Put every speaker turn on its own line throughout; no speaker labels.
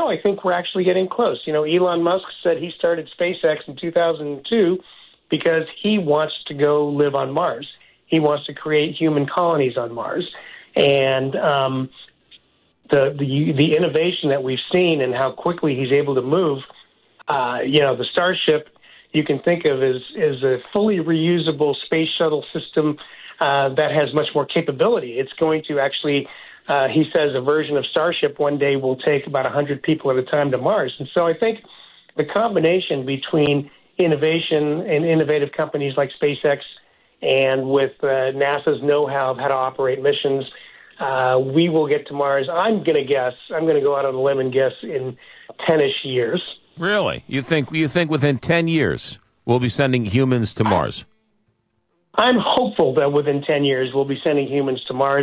now I think we're actually getting close. Elon Musk said he started SpaceX in 2002 because he wants to go live on Mars. He wants to create human colonies on Mars. And the innovation that we've seen and how quickly he's able to move, the Starship you can think of as a fully reusable space shuttle system that has much more capability. It's going to actually, he says, a version of Starship one day will take about 100 people at a time to Mars. And so I think the combination between innovation and innovative companies like SpaceX and with NASA's know-how of how to operate missions, we will get to Mars. I'm going to go out on a limb and guess in 10-ish years.
Really? You think within 10 years we'll be sending humans to Mars?
I'm hopeful that within 10 years we'll be sending humans to Mars.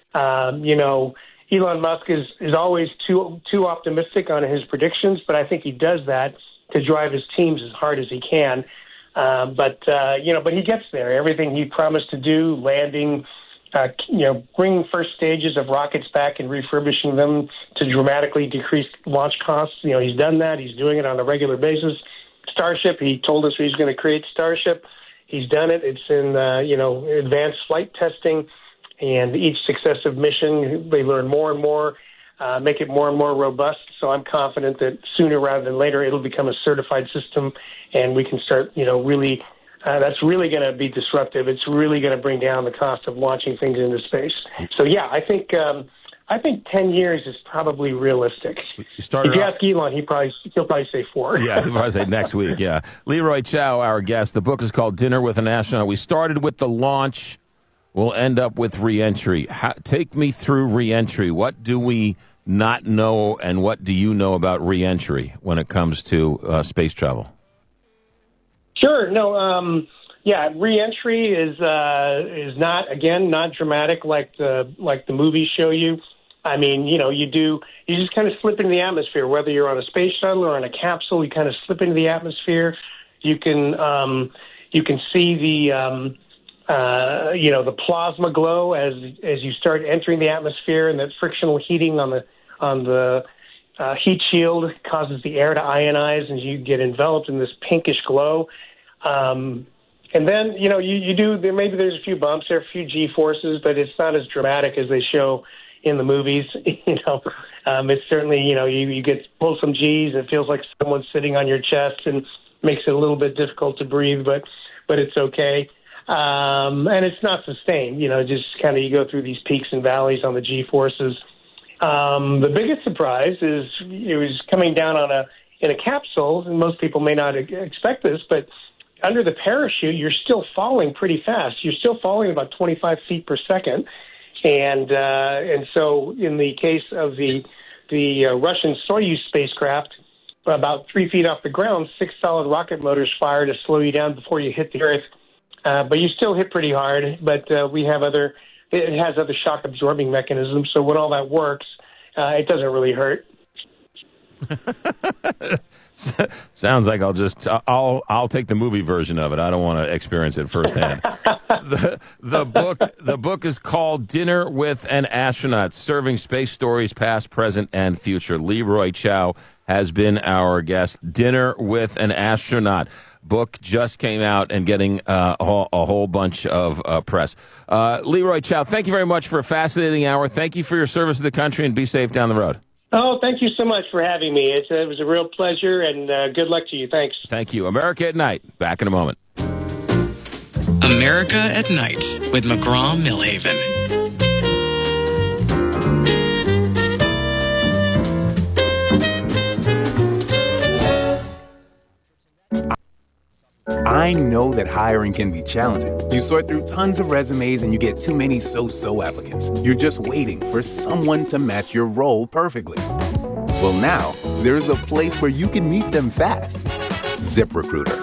Elon Musk is always too optimistic on his predictions, but I think he does that to drive his teams as hard as he can. But he gets there. Everything he promised to do, landing, bringing first stages of rockets back and refurbishing them to dramatically decrease launch costs. He's done that. He's doing it on a regular basis. Starship, he told us he's going to create Starship. He's done it. It's in, advanced flight testing. And each successive mission, they learn more and more, make it more and more robust. So I'm confident that sooner rather than later, it'll become a certified system, and we can start, really, that's really going to be disruptive. It's really going to bring down the cost of launching things into space. So, yeah, I think 10 years is probably realistic. If you ask Elon, he'll probably say 4.
Yeah, he'll probably say next week, yeah. Leroy Chiao, our guest. The book is called Dinner with an Astronaut. We started with the launch. We'll end up with reentry. Take me through reentry. What do we not know, and what do you know about reentry when it comes to space travel?
Sure. No. Reentry is not dramatic like the movies show you. I mean, you just kind of slip into the atmosphere, whether you're on a space shuttle or on a capsule. You kind of slip into the atmosphere. You can see the the plasma glow as you start entering the atmosphere, and that frictional heating on the heat shield causes the air to ionize, and you get enveloped in this pinkish glow. And then you do maybe there's a few bumps, there are a few G forces, but it's not as dramatic as they show in the movies. It's certainly you get pull some G's, and it feels like someone's sitting on your chest, and makes it a little bit difficult to breathe, but it's okay. And it's not sustained, just kind of you go through these peaks and valleys on the G-forces. The biggest surprise is it was coming down in a capsule, and most people may not expect this, but under the parachute, you're still falling pretty fast. You're still falling about 25 feet per second. And so in the case of the Russian Soyuz spacecraft, about 3 feet off the ground, 6 solid rocket motors fire to slow you down before you hit the Earth. But you still hit pretty hard, but it has other shock absorbing mechanisms. So when all that works, it doesn't really hurt.
Sounds like I'll take the movie version of it. I don't want to experience it firsthand. The book is called Dinner with an Astronaut: Serving Space Stories Past, Present, and Future. Leroy Chiao has been our guest. Dinner with an Astronaut. Book just came out and getting a whole bunch of press. Leroy Chiao, thank you very much for a fascinating hour. Thank you for your service to the country, and be safe down the road.
Oh, thank you so much for having me. It was a real pleasure, and good luck to you. Thanks.
Thank you. America at Night. Back in a moment.
America at Night with McGraw-Milhaven.
I know that hiring can be challenging. You sort through tons of resumes and you get too many so-so applicants. You're just waiting for someone to match your role perfectly. Well, now, there's a place where you can meet them fast. ZipRecruiter.